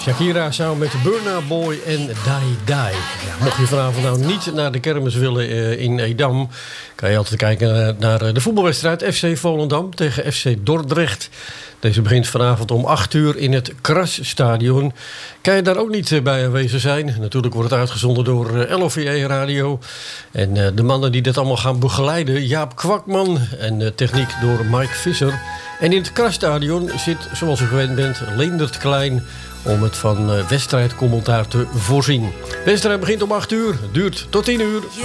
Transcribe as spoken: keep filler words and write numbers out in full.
Shakira samen met Burna Boy en Die Die. Ja, mocht je vanavond nou niet naar de kermis willen uh, in Edam, kan je altijd kijken naar de voetbalwedstrijd F C Volendam tegen F C Dordrecht. Deze begint vanavond om acht uur in het Krasstadion. Kan je daar ook niet bij aanwezig zijn? Natuurlijk wordt het uitgezonden door L O V E Radio. En de mannen die dit allemaal gaan begeleiden, Jaap Kwakman en de techniek door Mike Visser. En in het Krasstadion zit, zoals u gewend bent, Leendert Klein om het van wedstrijdcommentaar te voorzien. De wedstrijd begint om acht uur, duurt tot tien uur.